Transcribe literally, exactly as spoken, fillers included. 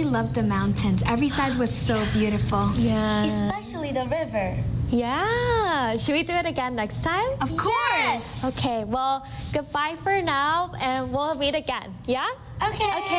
loved the mountains. Every side was so beautiful. Yeah. Especially the river. Yeah. Should we do it again next time? Of course. Yes. Okay, well, goodbye for now, and we'll meet again. Yeah? Okay. Okay.